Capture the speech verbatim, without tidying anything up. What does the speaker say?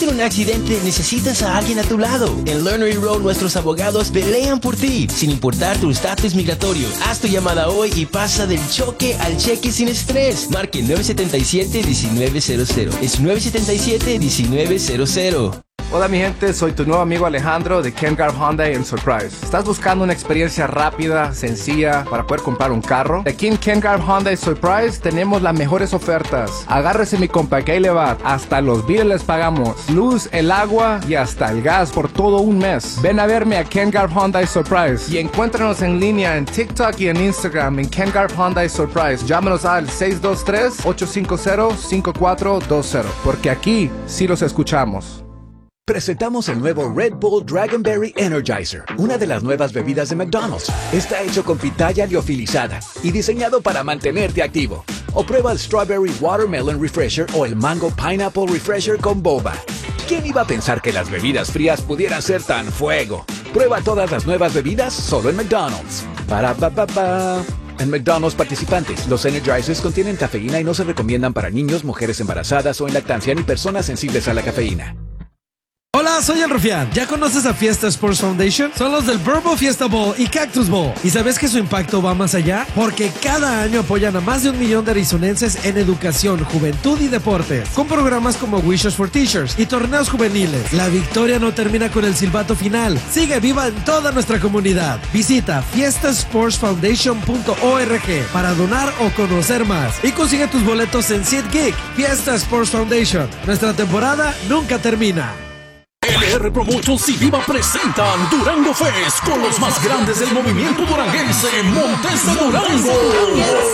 En un accidente necesitas a alguien a tu lado. En Lerner y Rowe nuestros abogados pelean por ti, sin importar tu estatus migratorio. Haz tu llamada hoy y pasa del choque al cheque sin estrés. Marque nueve siete siete, uno nueve cero cero. Es nueve siete siete, uno nueve cero cero. Hola mi gente, soy tu nuevo amigo Alejandro de Ken Garff Hyundai en Surprise. ¿Estás buscando una experiencia rápida, sencilla para poder comprar un carro? Aquí en Ken Garff Hyundai Surprise tenemos las mejores ofertas. Agárrese mi compa que ahí le va. Hasta los biles les pagamos. Luz, el agua y hasta el gas por todo un mes. Ven a verme a Ken Garff Hyundai Surprise y encuéntranos en línea en TikTok y en Instagram en Ken Garff Hyundai Surprise. Llámenos al seis dos tres, ocho cinco cero, cinco cuatro dos cero porque aquí sí los escuchamos. Presentamos el nuevo Red Bull Dragonberry Energizer, una de las nuevas bebidas de McDonald's. Está hecho con pitaya liofilizada y diseñado para mantenerte activo. O prueba el Strawberry Watermelon Refresher o el Mango Pineapple Refresher con boba. ¿Quién iba a pensar que las bebidas frías pudieran ser tan fuego? Prueba todas las nuevas bebidas solo en McDonald's. Para pa pa pa. En McDonald's participantes, los Energizers contienen cafeína y no se recomiendan para niños, mujeres embarazadas o en lactancia ni personas sensibles a la cafeína. Hola, soy el Rufián. ¿Ya conoces a Fiesta Sports Foundation? Son los del Verbo Fiesta Bowl y Cactus Bowl. ¿Y sabes que su impacto va más allá? Porque cada año apoyan a más de un millón de arizonenses en educación, juventud y deportes, con programas como Wishes for Teachers y torneos juveniles. La victoria no termina con el silbato final. Sigue viva en toda nuestra comunidad. Visita fiesta sports foundation punto org para donar o conocer más. Y consigue tus boletos en SeatGeek. Fiesta Sports Foundation. Nuestra temporada nunca termina. L R Promotions y Viva presentan Durango Fest con los más grandes del movimiento duranguense, Montes de Durango.